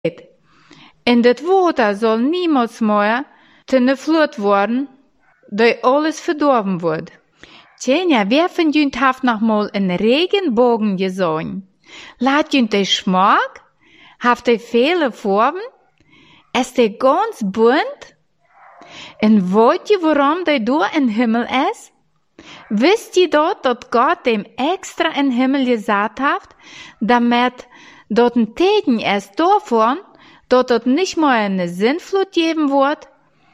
En dat water soll niemals mehr te ne Flut worden, da alles verdorben wird. Tjenja, wer von jünt haft noch mal een Regenbogen gesehen? Laat jünt de Schmack? Haft de viele Farben? Ist de ganz bunt? En weet je waarom de door in Himmel is? Wist je dat Gott dem extra in Himmel gezet heeft, damit dat een teken is daarvan, dat het niet meer een Sintflut geben wordt?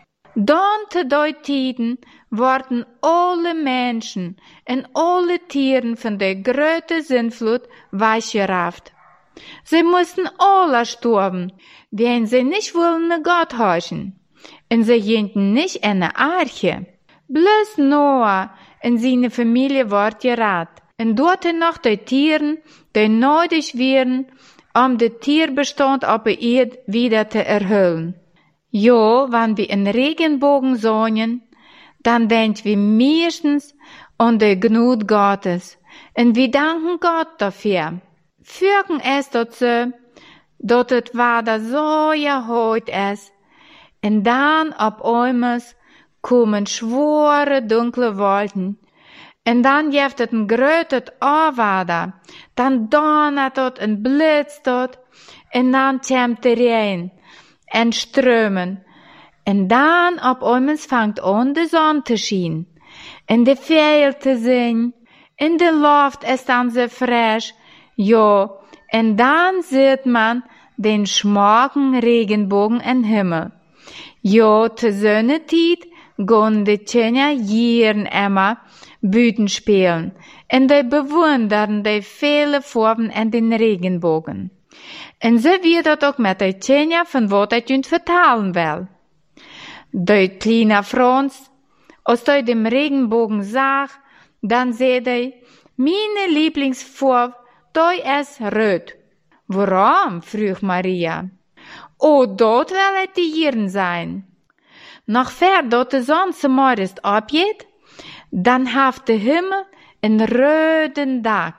Dan te die tijden worden alle Menschen en alle Tieren von der grote Sintflut weggeraft. Sie mussten alle sterben, wenn sie nicht wollen mit Gott horchen. En sie gingen nicht in eine Arche. Bloß Noah en seine Familie wordt gered. En dort noch die Tieren, die nodig wären, de Tierbestand op de Erde wieder te erhöhen. Jo, wenn wir einen Regenbogen sehen, dann denken wir meistens an die Gnade Gottes. Und wir danken Gott dafür. Fügen es dazu, dass es weiter so geholt ist. Und dann ab einmal kommen schwere, dunkle Wolken. Und dann gibt es ein größtes Anwader. Dann donnert es und blitzt es. Und dann kommt der Regen und Strömen. Und dann ab einmal fängt an, die Sonne zu schienen. Und die Vögel zu singen. Und die Luft ist dann so frisch. Ja, und dann sieht man den schmacken Regenbogen im Himmel. Ja, zur Sonnenzeit gehen die Kinder jeden immer Büten spielen. Und die bewundern die viele Farben in den Regenbogen. Und so wird das auch mit den Kindern von was ich ihnen vertellen will. Der kleine Franz, als er dem Regenbogen sah, dann sagt er, meine Lieblingsfarbe, die ist rot. Warum? Frug Maria. Oh, dort will es die Hirn sein. Nachher, dat de zon se morgens opgeht, dann haft der Himmel een röden Dag.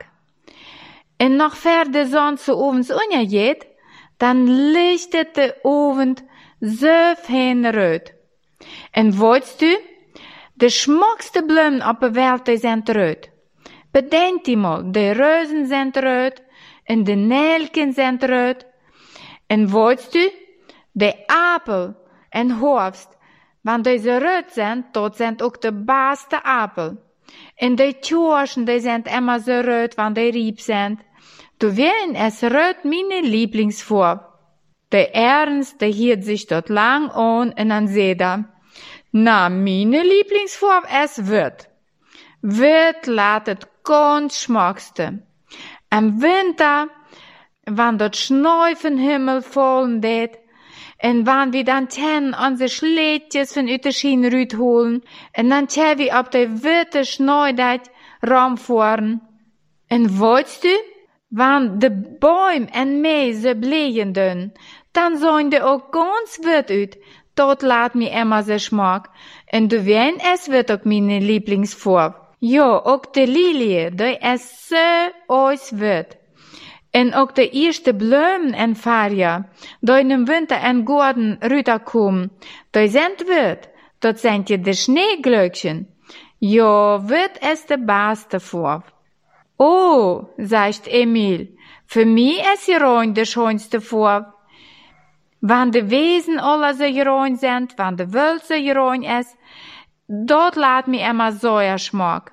En nachher de zon se ovens untergeht, dann lichtet de Abend so fein rot. En weißt du, de schmuckste Blumen op de Welt, die sind rot. Bedenk die mal, de Rosen sind rot, en de Nelken sind rot. En weißt du, de Apel en Herbst, wenn diese rot sind, dort sind auch die beste Apel. Und die Kirschen, die sind immer so rot, wenn die rieb sind. Du wählen es rot meine Lieblingsfarbe. Der Ernst, der hielt sich dort lang an und dann sagt er, na, meine Lieblingsfarbe ist Wirt. Wirt ladet ganz schmackste. Im Winter, wenn dort Schnee vom Himmel fallen det, en wann wir dann ten unsere Schlädjes von uit de Schienrüt holen, en dann tja wir op de witte Schnee dat rumfahren. En weißt du, wann de Bäume en Mäuse blähen dünn, dann sollen die auch ganz wild uit. Dort laat mir immer so Schmack. En du weißt, es wird auch meine Lieblingsfarbe. Ja, auch die Lilie, die ist so auswild. En ook de eerste bloemen en varia, die in de winter en Garten runterkommen, die sind wit. Dat zijn je de Schneeglöckchen. Ja, wit is de beste Farbe. Oh, sagt Emil, für mich ist Geräun de schönste Farbe. Wenn de Wesen alle so Geräun sind, wenn de Wölse Geräun ist, dort laat mir immer so Geschmack.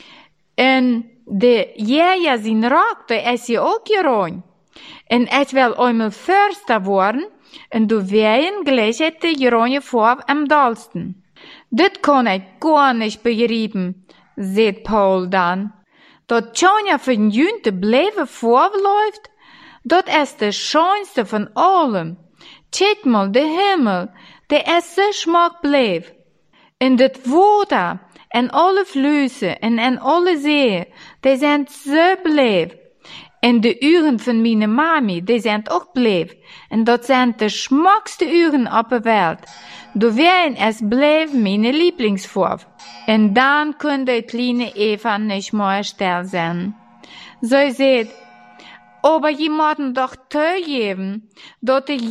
En de Jäger zijn Rock, de is je ook geroen. En het wil einmal förster worden, en du wären gleich de geroene Farbe am dollsten. Dit kann ich gar nicht begreifen, sagt Paul dann. Dat Tjanja von Jünte bleiben Farbe läuft, dat ist de schönste von allem. Check mal, de Himmel, der ist so schmack bleef. En dit Water, en alle Flüsse en alle Seen, die sind so bleef. En de uren van meine Mami, die sind auch bleef. En dat sind de schmackste uren op de Welt. Du wären es bleef meine Lieblingsfarbe. En dan kon die kleine Eva nicht mehr still sein. So seht, Aber je müssen doch zugeben, dass